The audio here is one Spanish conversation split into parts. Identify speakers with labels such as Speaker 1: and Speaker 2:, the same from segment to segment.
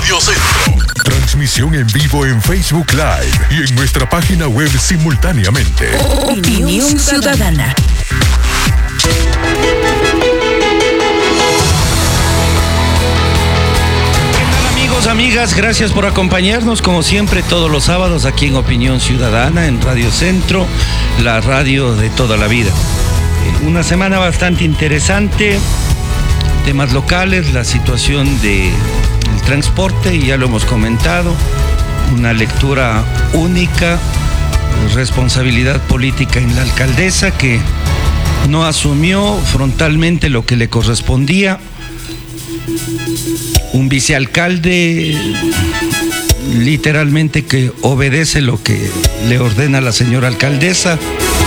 Speaker 1: Radio Centro. Transmisión en vivo en Facebook Live y en nuestra página web simultáneamente.
Speaker 2: Opinión Ciudadana.
Speaker 3: Amigas, gracias por acompañarnos como siempre todos los sábados aquí en Opinión Ciudadana en Radio Centro, la radio de toda la vida. Una semana bastante interesante, temas locales, la situación del transporte, y ya lo hemos comentado, una lectura única, responsabilidad política en la alcaldesa que no asumió frontalmente lo que le correspondía. Un vicealcalde literalmente que obedece lo que le ordena la señora alcaldesa.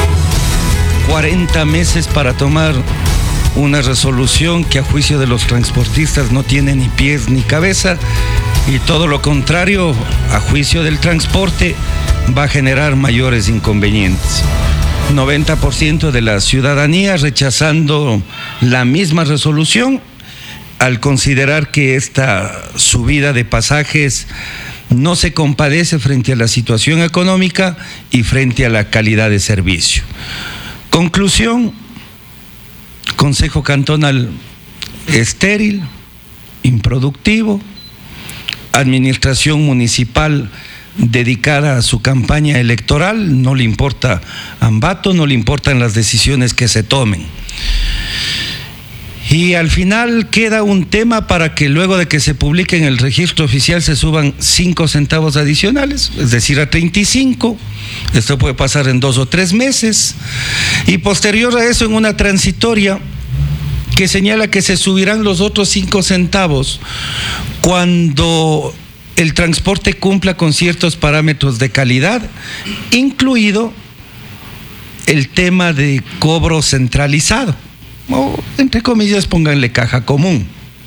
Speaker 3: 40 meses para tomar una resolución que a juicio de los transportistas no tiene ni pies ni cabeza, y todo lo contrario, a juicio del transporte va a generar mayores inconvenientes. 90% de la ciudadanía rechazando la misma resolución, al considerar que esta subida de pasajes no se compadece frente a la situación económica y frente a la calidad de servicio. Conclusión: Consejo Cantonal estéril, improductivo, administración municipal dedicada a su campaña electoral, no le importa Ambato, no le importan las decisiones que se tomen. Y al final queda un tema para que luego de que se publique en el registro oficial se suban 5 centavos adicionales, es decir, a 35. Esto puede pasar en 2 o 3 meses. Y posterior a eso, en una transitoria que señala que se subirán los otros 5 centavos cuando el transporte cumpla con ciertos parámetros de calidad, incluido el tema de cobro centralizado. O, entre comillas, pónganle caja común.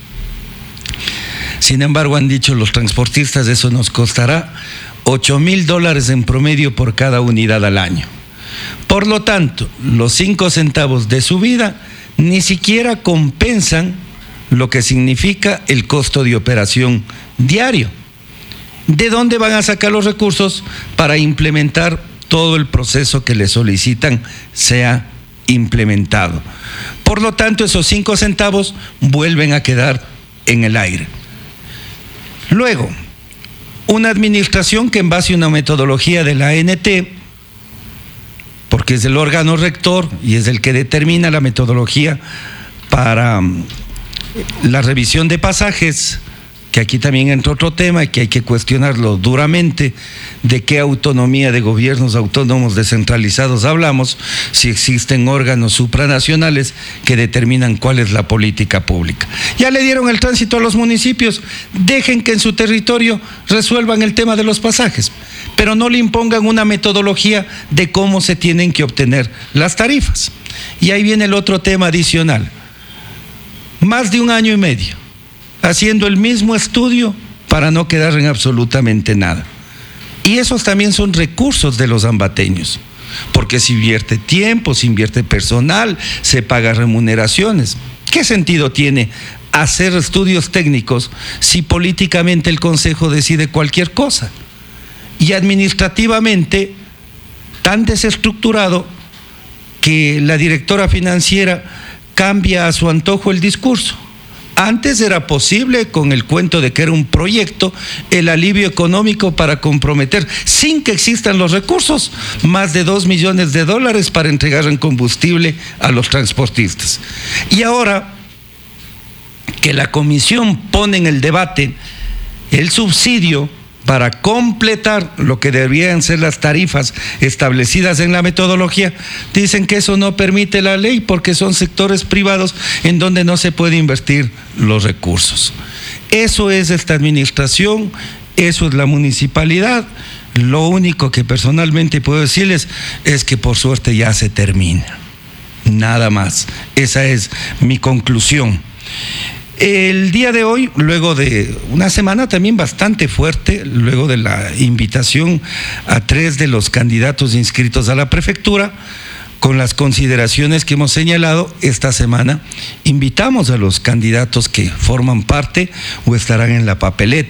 Speaker 3: Sin embargo, han dicho los transportistas, eso nos costará $8,000 en promedio por cada unidad al año. Por lo tanto, los 5 centavos de subida ni siquiera compensan lo que significa el costo de operación diario. ¿De dónde van a sacar los recursos para implementar todo el proceso que le solicitan sea implementado? Por lo tanto, esos 5 centavos vuelven a quedar en el aire. Luego, una administración que en base a una metodología de la ANT, porque es el órgano rector y es el que determina la metodología para la revisión de pasajes, que aquí también entra otro tema y que hay que cuestionarlo duramente, de qué autonomía de gobiernos autónomos descentralizados hablamos, si existen órganos supranacionales que determinan cuál es la política pública. Ya le dieron el tránsito a los municipios, dejen que en su territorio resuelvan el tema de los pasajes, pero no le impongan una metodología de cómo se tienen que obtener las tarifas. Y ahí viene el otro tema adicional. Más de 1 año y medio haciendo el mismo estudio para no quedar en absolutamente nada. Y esos también son recursos de los ambateños, porque se invierte tiempo, se invierte personal, se paga remuneraciones. ¿Qué sentido tiene hacer estudios técnicos si políticamente el Consejo decide cualquier cosa? Y administrativamente tan desestructurado que la directora financiera cambia a su antojo el discurso. Antes era posible, con el cuento de que era un proyecto, el alivio económico para comprometer, sin que existan los recursos, más de $2 millones para entregar en combustible a los transportistas. Y ahora que la comisión pone en el debate el subsidio para completar lo que deberían ser las tarifas establecidas en la metodología, dicen que eso no permite la ley porque son sectores privados en donde no se puede invertir los recursos. Eso es esta administración, eso es la municipalidad. Lo único que personalmente puedo decirles es que por suerte ya se termina. Nada más. Esa es mi conclusión. El día de hoy, luego de una semana también bastante fuerte, luego de la invitación a 3 de los candidatos inscritos a la prefectura, con las consideraciones que hemos señalado esta semana, invitamos a los candidatos que forman parte o estarán en la papeleta.